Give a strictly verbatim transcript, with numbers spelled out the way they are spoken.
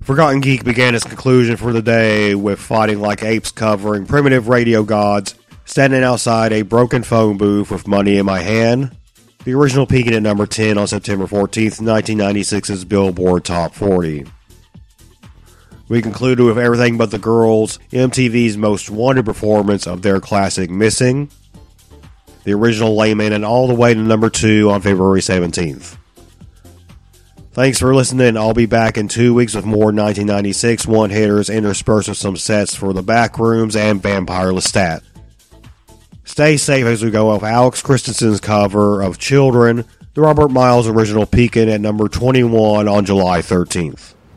Forgotten Geek began its conclusion for the day with Fighting Like Apes covering Primitive Radio Gods, standing outside a broken phone booth with Money in My Hand, the original peaking at number ten on September fourteenth, nineteen ninety-six's Billboard Top forty. We concluded with Everything But the Girls, M T V's most wanted performance of their classic Missing, the original Layman, and all the way to number two on February seventeenth. Thanks for listening. I'll be back in two weeks with more nineteen ninety-six one-hitters interspersed with some sets for the Backrooms and Vampire Lestat. Stay safe as we go off Alex Christensen's cover of Children, the Robert Miles original peaking at number twenty-one on July thirteenth.